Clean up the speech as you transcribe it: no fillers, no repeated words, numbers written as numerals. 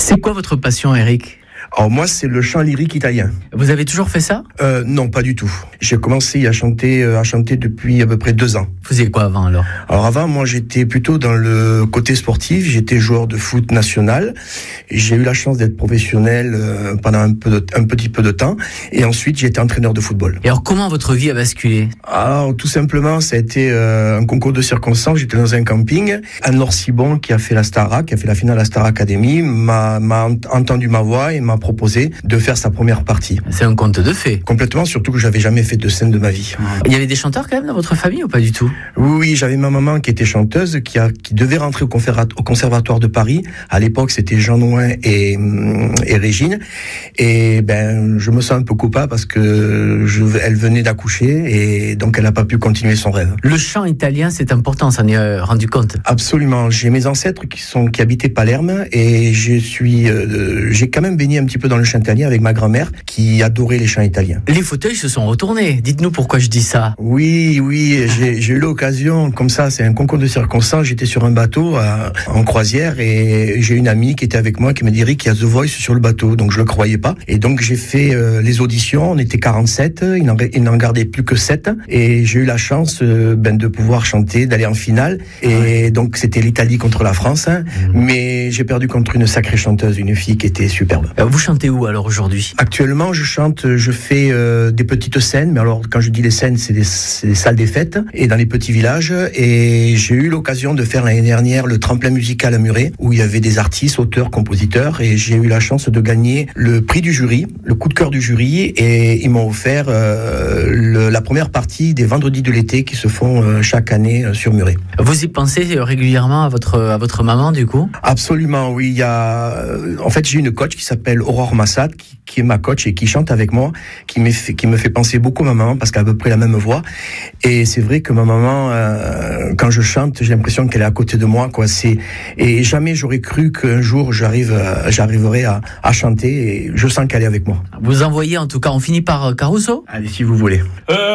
C'est quoi votre passion, Eric ? Alors moi, c'est le chant lyrique italien. Vous avez toujours fait ça ? Non, pas du tout. J'ai commencé à chanter depuis à peu près 2 ans. Vous faisiez quoi avant alors ? Alors avant, moi, j'étais plutôt dans le côté sportif. J'étais joueur de foot national. J'ai eu la chance d'être professionnel pendant un petit peu de temps. Et ensuite, j'ai été entraîneur de football. Et alors, comment votre vie a basculé ? Alors, tout simplement, ça a été un concours de circonstances. J'étais dans un camping. Anne-Laure Cibon, qui a fait la Starac, qui a fait la finale à la Star Academy, m'a entendu ma voix et m'a proposé de faire sa première partie. C'est un conte de fées. Complètement, surtout que j'avais jamais fait de scène de ma vie. Il y avait des chanteurs quand même dans votre famille ou pas du tout ? Oui, j'avais ma maman qui était chanteuse, qui devait rentrer au conservatoire de Paris. À l'époque, c'était Jean Nouin et Régine. Et je me sens un peu coupable parce que elle venait d'accoucher et donc elle n'a pas pu continuer son rêve. Le chant italien, c'est important, ça en est rendu compte. Absolument. J'ai mes ancêtres qui habitaient Palerme et j'ai quand même baigné un petit peu dans le chant italien avec ma grand-mère qui adorait les chants italiens. Les fauteuils se sont retournés. Dites-nous pourquoi je dis ça. Oui, j'ai eu l'occasion, comme ça, c'est un concours de circonstances. J'étais sur un bateau en croisière et j'ai une amie qui était avec moi qui m'a dit Rick, il y a The Voice sur le bateau. Donc je le croyais pas. Et donc j'ai fait les auditions. On était 47. Il n'en gardait plus que 7. Et j'ai eu la chance de pouvoir chanter, d'aller en finale. Et donc c'était l'Italie contre la France. Mais j'ai perdu contre une sacrée chanteuse, une fille qui était superbe. Vous chantez où alors aujourd'hui ? Actuellement, je fais des petites scènes, mais alors quand je dis les scènes, c'est des salles des fêtes et dans les petits villages. Et j'ai eu l'occasion de faire l'année dernière le tremplin musical à Muret, où il y avait des artistes, auteurs, compositeurs, et j'ai eu la chance de gagner le prix du jury, le coup de cœur du jury, et ils m'ont offert la première partie des vendredis de l'été qui se font chaque année sur Muret. Vous y pensez régulièrement à votre maman du coup ? Absolument, oui. En fait, j'ai une coach qui s'appelle Aurore Massad, qui est ma coach et qui chante avec moi, qui me fait penser beaucoup à ma maman parce qu'elle a à peu près la même voix. Et c'est vrai que ma maman, quand je chante, j'ai l'impression qu'elle est à côté de moi, quoi. Et jamais j'aurais cru qu'un jour j'arriverai à chanter. Et je sens qu'elle est avec moi. Vous envoyez en tout cas, on finit par Caruso ? Allez, si vous voulez.